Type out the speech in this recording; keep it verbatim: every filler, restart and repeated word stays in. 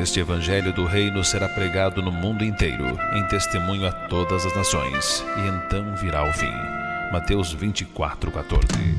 este evangelho do reino será pregado no mundo inteiro, em testemunho a todas as nações, e então virá o fim. Mateus vinte e quatro, quatorze.